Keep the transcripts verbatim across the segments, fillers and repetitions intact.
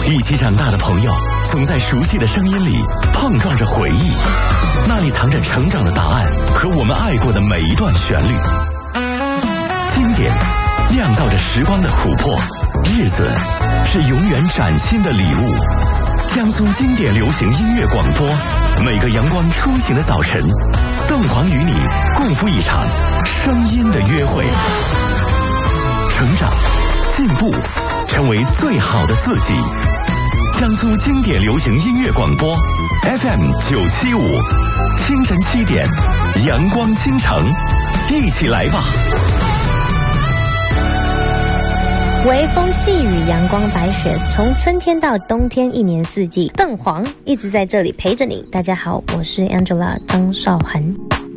一起长大的朋友，总在熟悉的声音里碰撞着回忆，那里藏着成长的答案和我们爱过的每一段旋律。经典酿造着时光的琥珀，日子是永远崭新的礼物。江苏经典流行音乐广播，每个阳光初醒的早晨，凤凰与你共赴一场声音的约会。成长进步，成为最好的自己。江苏经典流行音乐广播 F M 九七五，清晨七点，阳光倾城，一起来吧。 微风细雨，阳光白雪，从春天到冬天，一年四季，邓黄一直在这里陪着你。大家好，我是 Angela 张韶涵。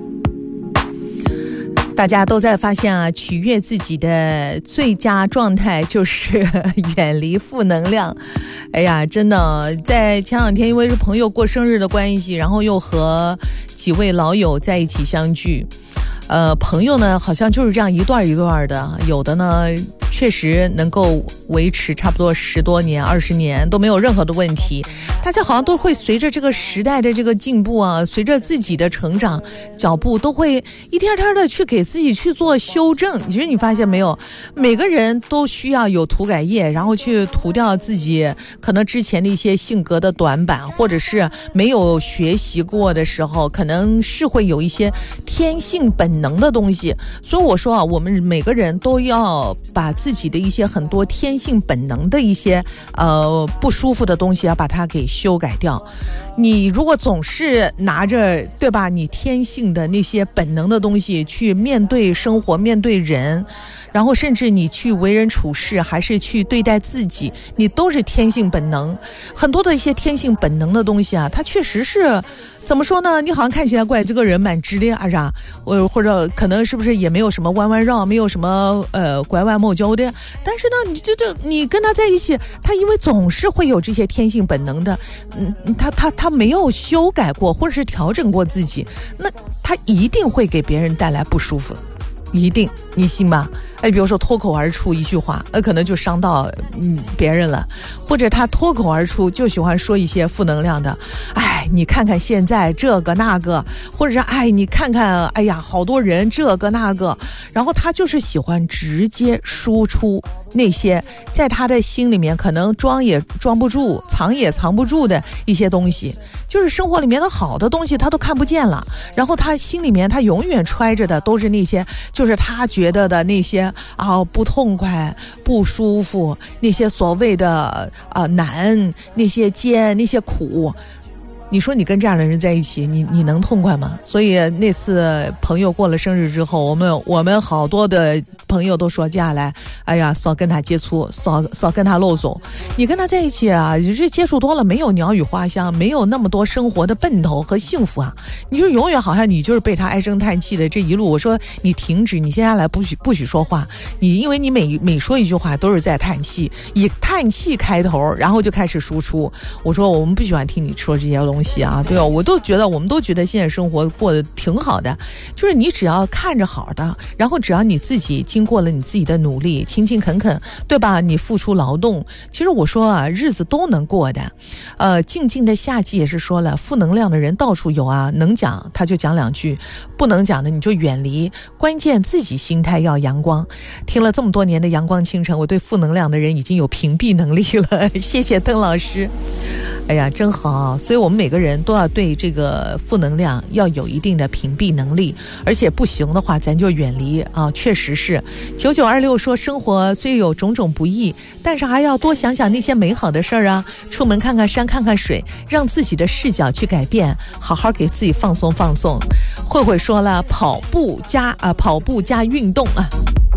大家都在发现啊，取悦自己的最佳状态就是远离负能量。哎呀，真的，在前两天因为是朋友过生日的关系，然后又和几位老友在一起相聚。呃，朋友呢好像就是这样一段一段的，有的呢确实能够维持差不多十多年、二十年都没有任何的问题。大家好像都会随着这个时代的这个进步啊，随着自己的成长脚步，都会一天天的去给自己去做修正。其实你发现没有，每个人都需要有涂改液，然后去涂掉自己可能之前的一些性格的短板，或者是没有学习过的时候，可能是会有一些天性本能的东西。所以我说啊，我们每个人都要把自己的一些很多天性本能的一些呃不舒服的东西，要把它给修改掉。你如果总是拿着对吧，你天性的那些本能的东西去面对生活，面对人，然后甚至你去为人处事，还是去对待自己，你都是天性本能。很多的一些天性本能的东西啊，它确实是怎么说呢？你好像看起来怪这个人蛮直的啊啥，呃，或者可能是不是也没有什么弯弯绕，没有什么呃拐弯抹角的，但是呢，你这这你跟他在一起，他因为总是会有这些天性本能的，嗯，他他他没有修改过或者是调整过自己，那他一定会给别人带来不舒服。一定，你信吗？哎，比如说脱口而出一句话，呃，可能就伤到嗯别人了，或者他脱口而出就喜欢说一些负能量的，哎，你看看现在这个那个，或者是哎，你看看，哎呀，好多人这个那个，然后他就是喜欢直接输出那些在他的心里面可能装也装不住，藏也藏不住的一些东西，就是生活里面的好的东西他都看不见了，然后他心里面他永远揣着的都是那些就是他觉得的那些啊不痛快、不舒服，那些所谓的啊难、那些艰、那些苦。你说你跟这样的人在一起，你你能痛快吗？所以那次朋友过了生日之后，我们我们好多的朋友都说接下来，哎呀，少跟他接触，少少跟他漏走。你跟他在一起啊，这接触多了，没有鸟语花香，没有那么多生活的奔头和幸福啊，你就永远好像你就是被他唉声叹气的这一路。我说你停止，你接下来不许不许说话，你因为你每每说一句话都是在叹气，以叹气开头，然后就开始输出。我说我们不喜欢听你说这些东西啊，对哦，我都觉得我们都觉得现在生活过得挺好的，就是你只要看着好的，然后只要你自己经过了你自己的努力，勤勤恳恳，对吧？你付出劳动，其实我说啊，日子都能过的。呃，静静的夏季也是说了，负能量的人到处有啊，能讲他就讲两句，不能讲的你就远离。关键自己心态要阳光。听了这么多年的阳光清晨，我对负能量的人已经有屏蔽能力了。谢谢邓老师。哎呀，真好！所以我们每个人都要对这个负能量要有一定的屏蔽能力，而且不行的话，咱就远离啊！确实是。九九二六说，生活虽有种种不易，但是还要多想想那些美好的事儿啊！出门看看山，看看水，让自己的视角去改变，好好给自己放松放松。慧慧说了，跑步加啊，跑步加运动啊。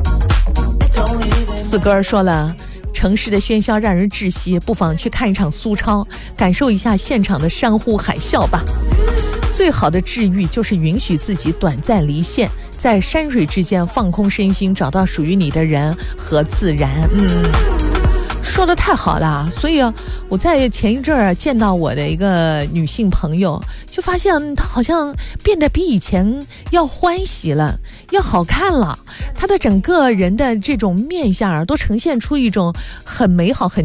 四哥说了，城市的喧嚣让人窒息，不妨去看一场苏超，感受一下现场的山呼海啸吧。最好的治愈就是允许自己短暂离线，在山水之间放空身心，找到属于你的人和自然。嗯，说的太好了。所以啊，我在前一阵儿见到我的一个女性朋友，就发现她好像变得比以前要欢喜了，要好看了。她的整个人的这种面相都呈现出一种很美好很